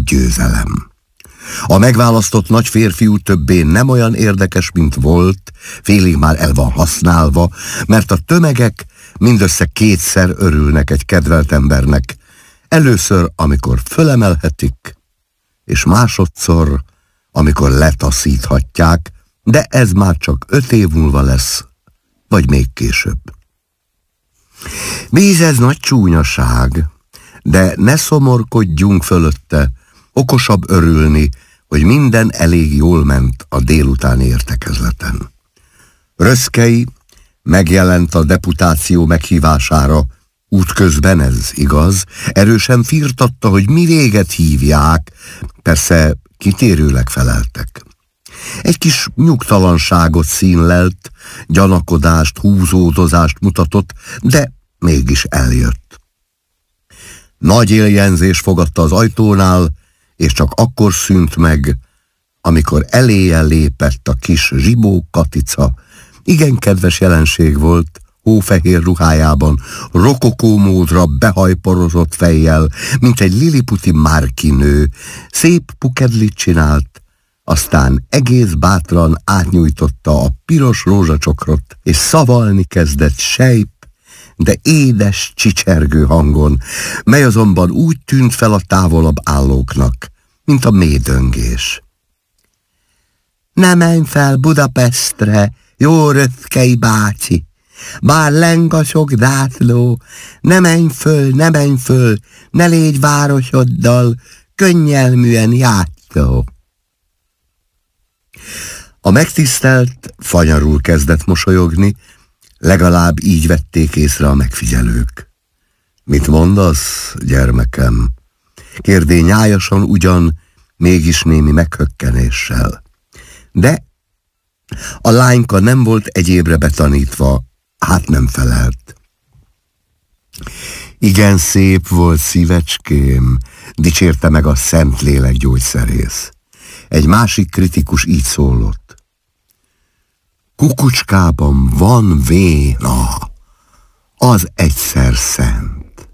győzelem. A megválasztott nagy férfiú többé nem olyan érdekes, mint volt, félig már el van használva, mert a tömegek mindössze kétszer örülnek egy kedvelt embernek. Először, amikor fölemelhetik, és másodszor, amikor letaszíthatják, de ez már csak 5 év múlva lesz, vagy még később. Víz, ez nagy csúnyaság, de ne szomorkodjunk fölötte, okosabb örülni, hogy minden elég jól ment a délutáni értekezleten. Röszkei megjelent a deputáció meghívására, útközben ez igaz, erősen firtatta, hogy mi véget hívják, persze kitérőleg feleltek. Egy kis nyugtalanságot színlelt, gyanakodást, húzódozást mutatott, de mégis eljött. Nagy éljenzés fogadta az ajtónál, és csak akkor szűnt meg, amikor eléje lépett a kis Zsibó Katica. Igen kedves jelenség volt, hófehér ruhájában, rokokó módra behajporozott fejjel, mint egy liliputi márkinő, szép pukedlit csinált, aztán egész bátran átnyújtotta a piros rózsacsokrot, és szavalni kezdett sejp, de édes, csicsergő hangon, mely azonban úgy tűnt fel a távolabb állóknak, mint a méhdöngés. Ne menj fel Budapestre, jó Röszkei bácsi, bár leng a sok zászló, ne menj föl, ne légy városoddal, könnyelműen játszó. A megtisztelt fanyarul kezdett mosolyogni, legalább így vették észre a megfigyelők. Mit mondasz, gyermekem? Kérdé nyájasan ugyan, mégis némi meghökkenéssel. De a lányka nem volt egyébre betanítva, hát nem felelt. Igen szép volt, szívecském, dicsérte meg a Szentlélek gyógyszerész. Egy másik kritikus így szólott. Kukucskában van véna, az egyszer szent.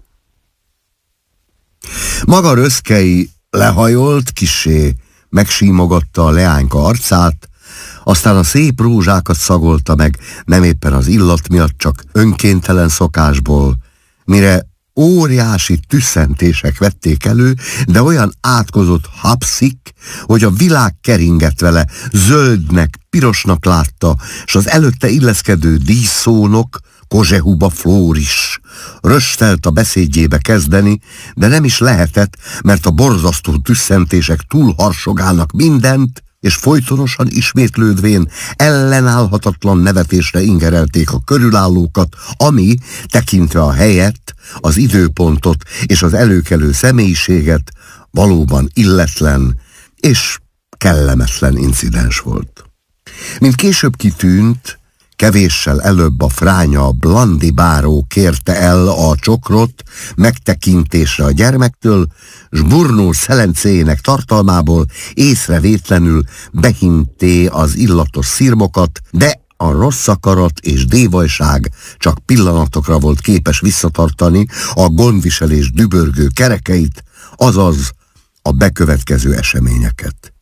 Maga Röszkei lehajolt, kissé megsímogatta a leányka arcát, aztán a szép rózsákat szagolta meg, nem éppen az illat miatt, csak önkéntelen szokásból, mire óriási tüsszentések vették elő, de olyan átkozott hapszik, hogy a világ keringett vele, zöldnek, pirosnak látta, s az előtte illeszkedő díszszónok, Kozsehuba Flóris röstelt a beszédjébe kezdeni, de nem is lehetett, mert a borzasztó tüsszentések túlharsogálnak mindent, és folytonosan ismétlődvén ellenállhatatlan nevetésre ingerelték a körülállókat, ami, tekintve a helyet, az időpontot és az előkelő személyiséget valóban illetlen és kellemetlen incidens volt. Mint később kitűnt, kevéssel előbb a fránya Blandi báró kérte el a csokrot megtekintésre a gyermektől, s Burnó szelencéjének tartalmából észrevétlenül behinté az illatos szirmokat, de a rossz akarat és dévajság csak pillanatokra volt képes visszatartani a gondviselés dübörgő kerekeit, azaz a bekövetkező eseményeket.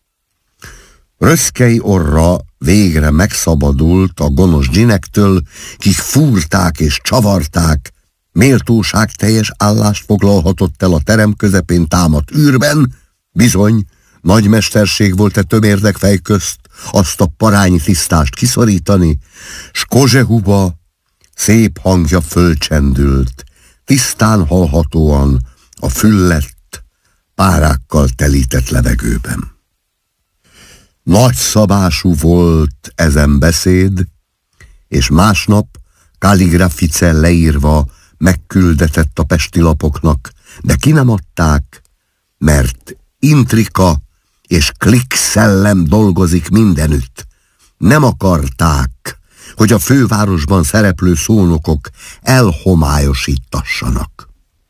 Röszkei orra végre megszabadult a gonosz dzsinektől, kik fúrták és csavarták, méltóságteljes állást foglalhatott el a terem közepén támadt űrben, bizony, nagy mesterség volt tömérdek fej közt azt a parányi tisztást kiszorítani, s Kozsehuba szép hangja fölcsendült, tisztán hallhatóan a füllett, párákkal telített levegőben. Nagyszabású volt ezen beszéd, és másnap kalligrafice leírva megküldetett a pesti lapoknak, de ki nem adták, mert intrika és klik szellem dolgozik mindenütt. Nem akarták, hogy a fővárosban szereplő szónokok elhomályosítassanak.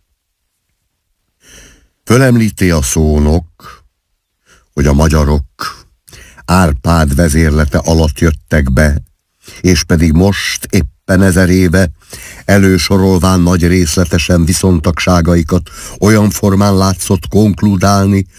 Fölemlíti a szónok, hogy a magyarok Árpád vezérlete alatt jöttek be, és pedig most éppen 1000 éve elősorolván nagy részletesen viszontagságaikat olyan formán látszott konkludálni,